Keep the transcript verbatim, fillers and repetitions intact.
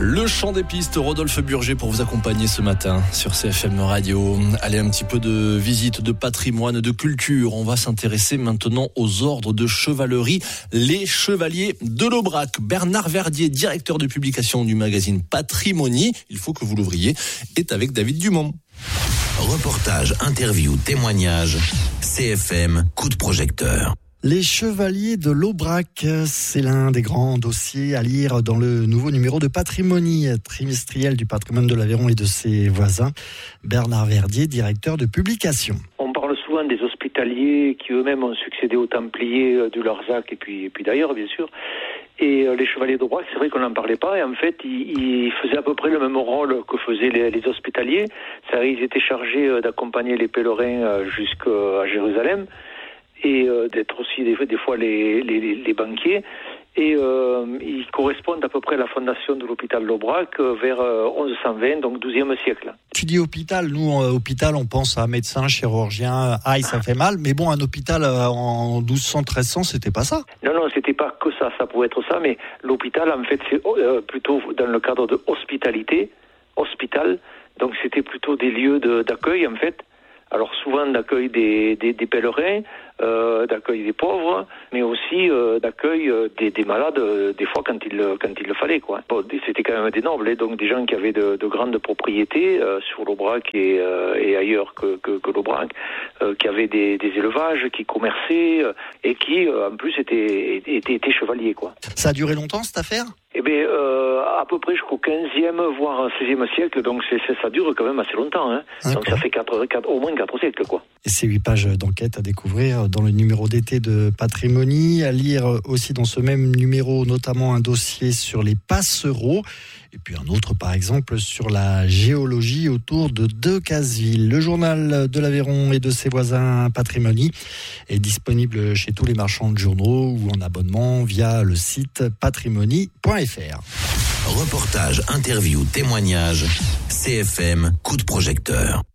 Le chant des pistes, Rodolphe Burger pour vous accompagner ce matin sur C F M Radio. Allez, un petit peu de visite, de patrimoine, de culture. On va s'intéresser maintenant aux ordres de chevalerie, les chevaliers de l'Aubrac. Bernard Verdier, directeur de publication du magazine Patrimonie, il faut que vous l'ouvriez, est avec David Dumont. Reportage, interview, témoignage, C F M, coup de projecteur. Les chevaliers de l'Aubrac, c'est l'un des grands dossiers à lire dans le nouveau numéro de Patrimonie, trimestriel du patrimoine de l'Aveyron et de ses voisins. Bernard Verdier, directeur de publication. On parle souvent des hospitaliers qui eux-mêmes ont succédé aux Templiers du Larzac et puis, et puis d'ailleurs, bien sûr. Et les chevaliers d'Aubrac, c'est vrai qu'on n'en parlait pas. Et en fait, ils, ils faisaient à peu près le même rôle que faisaient les, les hospitaliers. Ça, ils étaient chargés d'accompagner les pèlerins jusqu'à Jérusalem. Et euh, d'être aussi des, des fois les, les, les banquiers. Et euh, ils correspondent à peu près à la fondation de l'hôpital d'Aubrac euh, vers euh, mille cent vingt, donc douzième siècle. Tu dis hôpital, nous, euh, hôpital, on pense à médecin, chirurgien, aïe, ça fait mal. Mais bon, un hôpital euh, en douze cents, treize cents, c'était pas ça. Non, non, c'était pas que ça, ça pouvait être ça, mais l'hôpital, en fait, c'est euh, plutôt dans le cadre de hospitalité, hospital, donc c'était plutôt des lieux de, d'accueil, en fait. Alors souvent d'accueil des, des, des pèlerins, euh, d'accueil des pauvres, mais aussi euh, d'accueil euh, des, des malades, euh, des fois quand il, quand il le fallait, quoi. Bon, c'était quand même des nobles, hein, donc des gens qui avaient de, de grandes propriétés euh, sur l'Aubrac et, euh, et ailleurs que, que, que l'Aubrac, euh, qui avaient des, des élevages, qui commerçaient euh, et qui euh, en plus étaient, étaient, étaient chevaliers, quoi. Ça a duré longtemps cette affaire ? Eh bien, euh, à peu près jusqu'au quinzième, voire seizième siècle, donc c'est, c'est, ça dure quand même assez longtemps. Hein. Donc ça fait quatre, quatre, au moins quatre siècles, quoi. Et ces huit pages d'enquête à découvrir dans le numéro d'été de Patrimonie, à lire aussi dans ce même numéro, notamment un dossier sur les passereaux, et puis un autre, par exemple, sur la géologie autour de Decazeville. Le journal de l'Aveyron et de ses voisins Patrimonie est disponible chez tous les marchands de journaux ou en abonnement via le site patrimonie point f r. Reportage, interview, témoignage, C F M, coup de projecteur.